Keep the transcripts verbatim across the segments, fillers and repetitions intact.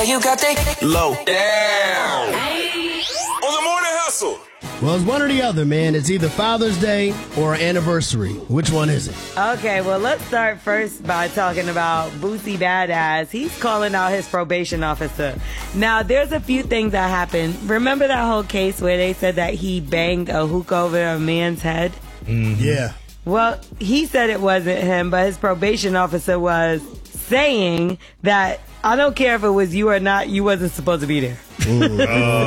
you got that low down. On the Morning Hustle. Well, it's one or the other, man. It's either Father's Day or anniversary. Which one is it? Okay, well, let's start first by talking about Boosie Badass. He's calling out his probation officer. Now, there's a few things that happened. Remember that whole case where they said that he banged a hookah over a man's head? Mm-hmm. Yeah. Well, he said it wasn't him, but his probation officer was saying that I don't care if it was you or not, you wasn't supposed to be there. Mm-hmm.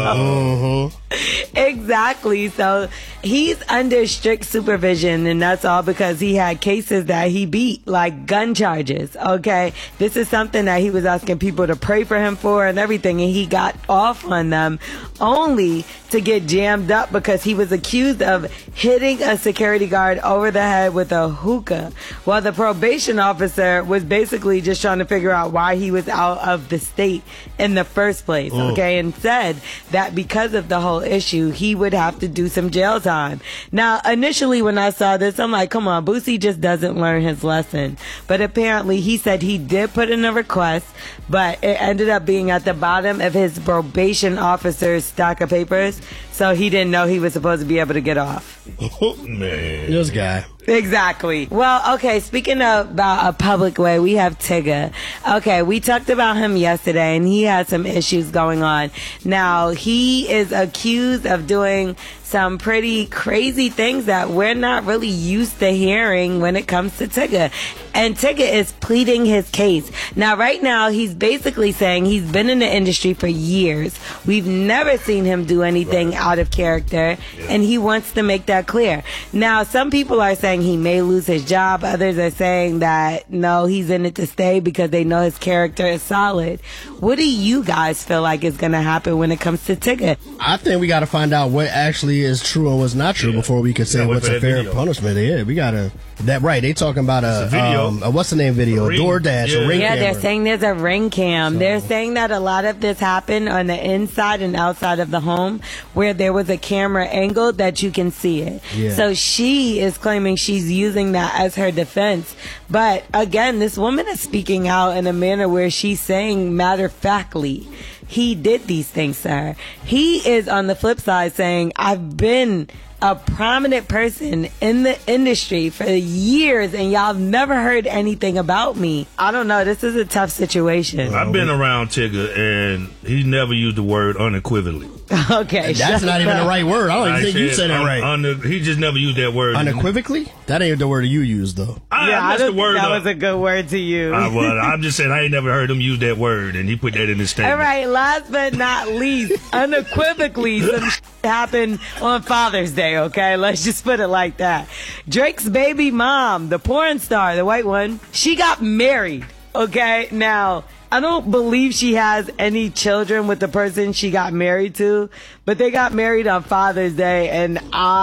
so, exactly. So he's under strict supervision, and that's all because he had cases that he beat, like gun charges. Okay, this is something that he was asking people to pray for him for and everything, and he got off on them only to get jammed up because he was accused of hitting a security guard over the head with a hookah, while the probation officer was basically just trying to figure out why he was out of the state in the first place. Mm. Okay, and said that because of the whole issue, he would have to do some jail time. Now, initially when I saw this, I'm like, come on, Boosie just doesn't learn his lesson. But apparently he said he did put in a request, but it ended up being at the bottom of his probation officer's stack of papers, so he didn't know he was supposed to be able to get off. Man. This guy. Exactly. Well, okay, speaking of, about a public way, we have Tigger. Okay, we talked about him yesterday, and he had some issues going on. Now, he is accused of doing some pretty crazy things that we're not really used to hearing when it comes to Tigger. And Tigger is pleading his case. Now, right now, he's basically saying he's been in the industry for years. We've never seen him do anything right. out of character, yeah. and he wants to make that clear. Now, some people are saying he may lose his job. Others are saying that, no, he's in it to stay because they know his character is solid. What do you guys feel like is going to happen when it comes to Tigger? I think we got to find out what actually is true and what's not true yeah. before we can say what's a fair video. punishment. Yeah, we got to... That right, they talking about a, a video. Um, a, what's the name video? A DoorDash, yeah. a ring yeah, camera. they're saying there's a ring cam. So. They're saying that a lot of this happened on the inside and outside of the home where there was a camera angle that you can see it. Yeah. So she is claiming she's using that as her defense. But again, this woman is speaking out in a manner where she's saying matter-of-factly, he did these things to her. He is on the flip side saying, I've been a prominent person in the industry for years and y'all have never heard anything about me. I don't know. This is a tough situation. I've been around Tigger and he never used the word unequivocally. Okay. That's not even the right word. I don't even think you said it right. Un, un, he just never used that word. Unequivocally? That ain't the word you used, though. I, yeah, I don't the word think that up. was a good word to use. I, well, I'm just saying I ain't never heard him use that word, and he put that in his statement. All right, last but not least, unequivocally, some shit happened on Father's Day, okay? Let's just put it like that. Drake's baby mom, the porn star, the white one, she got married, okay? Now, I don't believe she has any children with the person she got married to, but they got married on Father's Day, and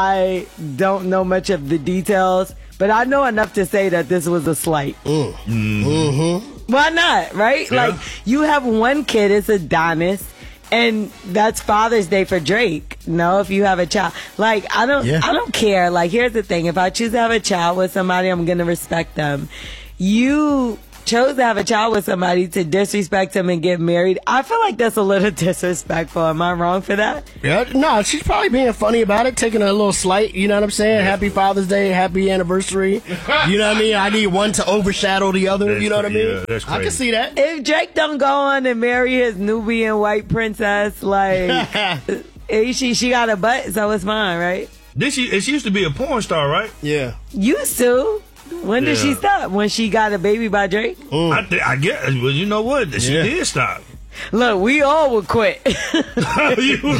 I don't know much of the details, but I know enough to say that this was a slight. Mm. Mm-hmm. Why not, right? Yeah. Like, you have one kid, it's Adonis, and that's Father's Day for Drake. No, if you have a child. Like, I don't, yeah. I don't care. Like, here's the thing. If I choose to have a child with somebody, I'm going to respect them. You chose to have a child with somebody to disrespect him and get married. I feel like that's a little disrespectful. Am I wrong for that? Yeah, no, she's probably being funny about it, taking a little slight, you know what I'm saying? Happy Father's Day, happy anniversary. You know what I mean? I need one to overshadow the other, that's you know what I mean? Yeah, that's crazy. I can see that. If Drake don't go on and marry his Nubian white princess, like, she, she got a butt, so it's fine, right? Did she, she used to be a porn star, right? Yeah. Used to. When did Yeah. she stop? When she got a baby by Drake? Mm. I, th- I guess. Well, you know what? She Yeah. did stop. Look, we all would quit. You-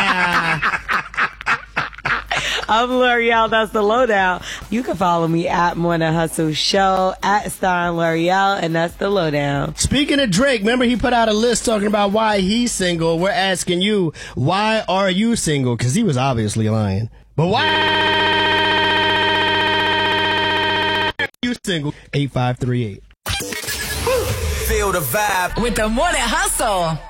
I'm L'Oreal, that's the lowdown. You can follow me at Morning Hustle Show, at Stein L'Oreal, and that's the lowdown. Speaking of Drake, remember he put out a list talking about why he's single. We're asking you, why are you single? Because he was obviously lying. But why you single? eight five three eight. Feel the vibe with the Morning Hustle.